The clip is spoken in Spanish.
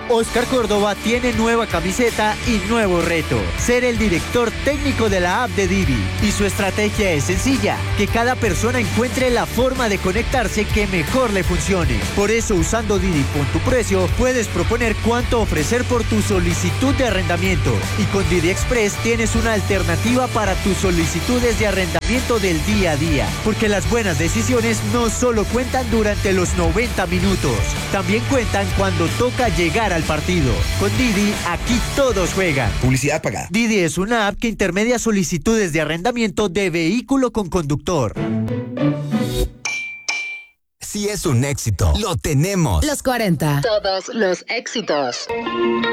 Oscar Córdoba tiene nueva camiseta y nuevo reto, ser el director técnico de la app de Didi. Y su estrategia es sencilla, que cada persona encuentre la forma de conectarse que mejor le funcione. Por eso, usando Didi Punto Precio, puedes proponer cuánto ofrecer por tu solicitud de arrendamiento. Y con Didi Express tienes una alternativa para tus solicitudes de arrendamiento del día a día. Porque las buenas decisiones no solo cuentan durante los 90 minutos, también cuentan cuando toca llegar al partido. Con Didi, aquí todos juegan. Publicidad pagada. Didi es una app que intermedia solicitudes de arrendamiento de vehículo con conductor. Si es un éxito, lo tenemos. Los 40. Todos los éxitos.